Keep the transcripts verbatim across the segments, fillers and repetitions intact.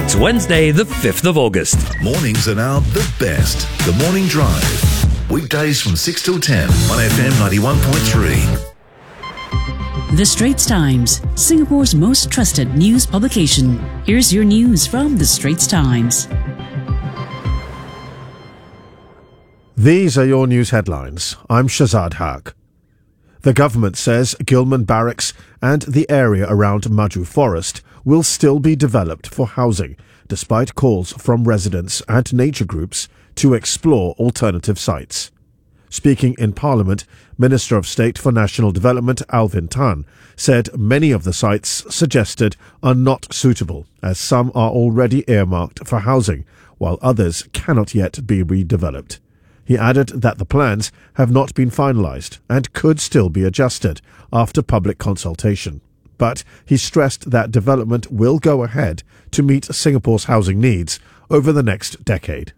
It's Wednesday, the fifth of August. Mornings are now the best. The Morning Drive. Weekdays from six till ten on F M ninety-one point three. The Straits Times, Singapore's most trusted news publication. Here's your news from The Straits Times. These are your news headlines. I'm Shazad Haq. The government says Gilman Barracks and the area around Maju Forest will still be developed for housing, despite calls from residents and nature groups to explore alternative sites. Speaking in Parliament, Minister of State for National Development Alvin Tan said many of the sites suggested are not suitable, as some are already earmarked for housing, while others cannot yet be redeveloped. He added that the plans have not been finalised and could still be adjusted after public consultation. But he stressed that development will go ahead to meet Singapore's housing needs over the next decade.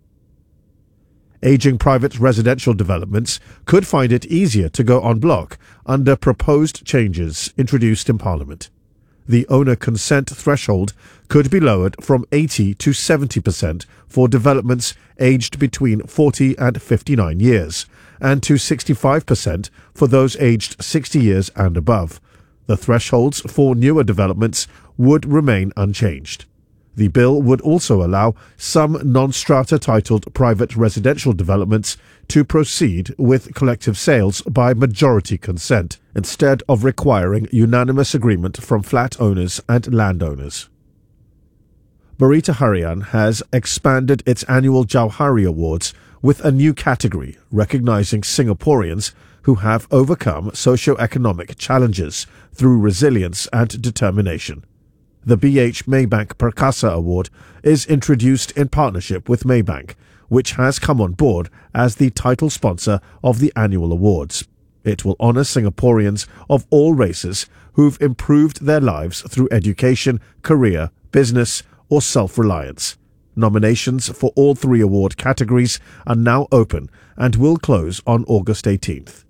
Ageing private residential developments could find it easier to go en bloc under proposed changes introduced in Parliament. The owner consent threshold could be lowered from eighty to seventy percent for developments aged between forty and fifty-nine years, and to sixty-five percent for those aged sixty years and above. The thresholds for newer developments would remain unchanged. The bill would also allow some non-strata titled private residential developments to proceed with collective sales by majority consent, instead of requiring unanimous agreement from flat owners and landowners. Berita Harian has expanded its annual Jauhari Awards with a new category recognizing Singaporeans who have overcome socio-economic challenges through resilience and determination. The B H Maybank Perkasa Award is introduced in partnership with Maybank, which has come on board as the title sponsor of the annual awards. It will honour Singaporeans of all races who've improved their lives through education, career, business, or self-reliance. Nominations for all three award categories are now open and will close on August eighteenth.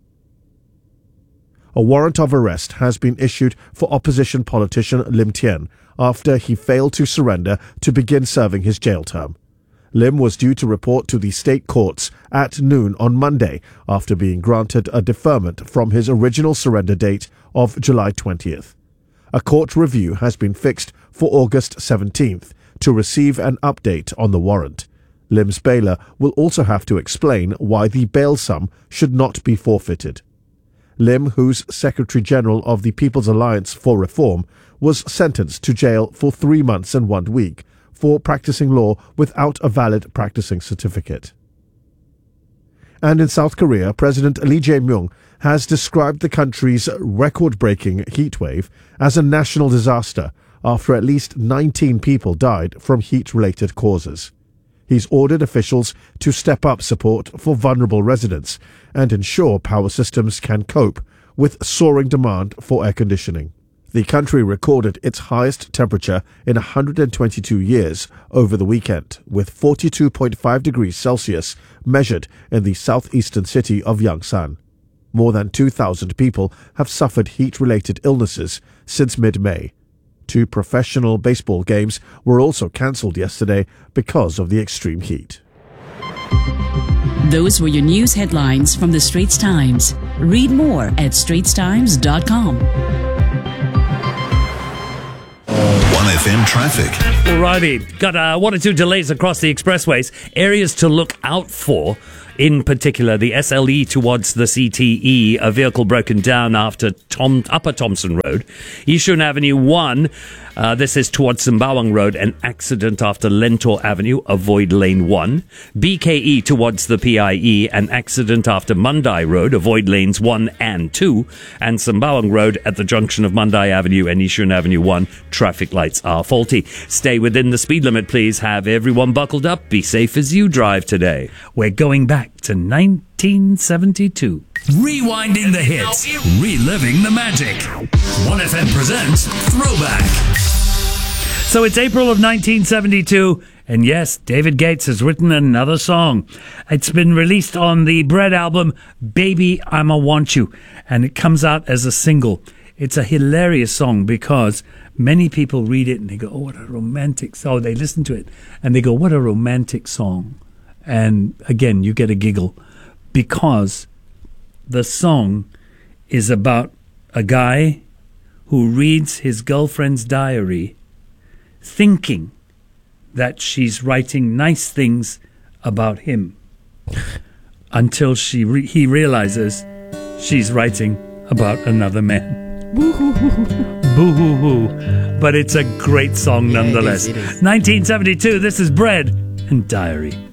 A warrant of arrest has been issued for opposition politician Lim Tien after he failed to surrender to begin serving his jail term. Lim was due to report to the state courts at noon on Monday after being granted a deferment from his original surrender date of July twentieth. A court review has been fixed for August seventeenth to receive an update on the warrant. Lim's bailer will also have to explain why the bail sum should not be forfeited. Lim, who's Secretary-General of the People's Alliance for Reform, was sentenced to jail for three months and one week for practicing law without a valid practicing certificate. And in South Korea, President Lee Jae-myung has described the country's record-breaking heatwave as a national disaster after at least nineteen people died from heat-related causes. He's ordered officials to step up support for vulnerable residents and ensure power systems can cope with soaring demand for air conditioning. The country recorded its highest temperature in one hundred twenty-two years over the weekend, with forty-two point five degrees Celsius measured in the southeastern city of Yangsan. More than two thousand people have suffered heat-related illnesses since mid-May. Two professional baseball games were also cancelled yesterday because of the extreme heat. Those were your news headlines from The Straits Times. Read more at straits times dot com. one F M traffic. Alrighty, got uh, one or two delays across the expressways. Areas to look out for, in particular the S L E towards the C T E, a vehicle broken down after Tom, Upper Thompson Road. Yishun Avenue one, uh, this is towards Sembawang Road, an accident after Lentor Avenue, avoid lane one. B K E towards the P I E, an accident after Mandai Road, avoid lanes one and two. And Sembawang Road at the junction of Mandai Avenue and Yishun Avenue one, traffic lights are faulty. Stay within the speed limit, please. Have everyone buckled up. Be safe as you drive today. We're going back to nineteen seventy-two. Rewinding the hits, reliving the magic. one F M presents Throwback. So it's April of nineteen seventy-two, and yes, David Gates has written another song. It's been released on the Bread album, Baby, I'ma Want You, and it comes out as a single. It's a hilarious song because many people read it and they go, oh, what a romantic song. Oh, they listen to it and they go, what a romantic song. And again, you get a giggle because the song is about a guy who reads his girlfriend's diary thinking that she's writing nice things about him until she re- he realizes she's writing about another man. Boo-hoo-hoo. But it's a great song nonetheless. Yeah, it is, it is. nineteen seventy-two, this is Bread and Diary.